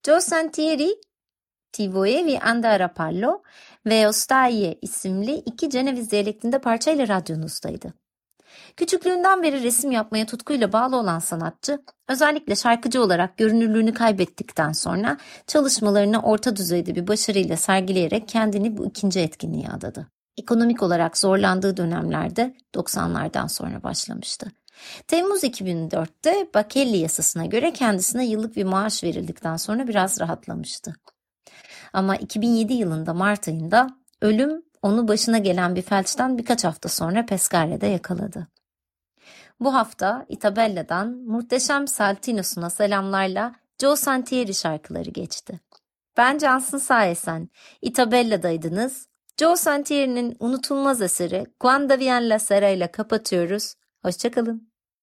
Joe Santieri, Ti volevi andare a Pallo ve Ostaie isimli iki Ceneviz diyalektinde parçayla radyonuzdaydı. Küçüklüğünden beri resim yapmaya tutkuyla bağlı olan sanatçı, özellikle şarkıcı olarak görünürlüğünü kaybettikten sonra çalışmalarını orta düzeyde bir başarıyla sergileyerek kendini bu ikinci etkinliğe adadı. Ekonomik olarak zorlandığı dönemlerde 90'lardan sonra başlamıştı. Temmuz 2004'te Bakelli yasasına göre kendisine yıllık bir maaş verildikten sonra biraz rahatlamıştı. Ama 2007 yılında Mart ayında ölüm onu başına gelen bir felçten birkaç hafta sonra Pescare'de yakaladı. Bu hafta Itabella'dan muhteşem Saltinos'una selamlarla Joe Santieri şarkıları geçti. Ben Cansın Sayesen, Itabella'daydınız. Joe Santieri'nin unutulmaz eseri Quando Vien la Sera ile kapatıyoruz. Hoşçakalın.